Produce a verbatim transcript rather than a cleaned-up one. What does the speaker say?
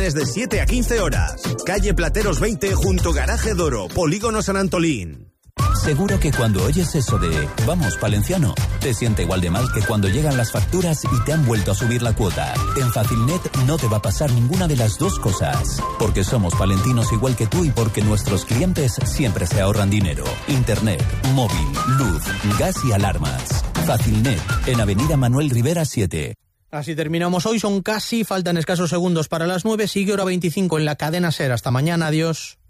De siete a quince horas. Calle Plateros veinte junto Garaje Doro, Polígono San Antolín. Seguro que cuando oyes eso de vamos Palenciano, te siente igual de mal que cuando llegan las facturas y te han vuelto a subir la cuota. En Facilnet no te va a pasar ninguna de las dos cosas, porque somos palentinos igual que tú y porque nuestros clientes siempre se ahorran dinero. Internet, móvil, luz, gas y alarmas. Facilnet, en Avenida Manuel Rivera siete. Así terminamos hoy, son casi, faltan escasos segundos para las nueve, sigue hora veinticinco en la cadena SER. Hasta mañana, adiós.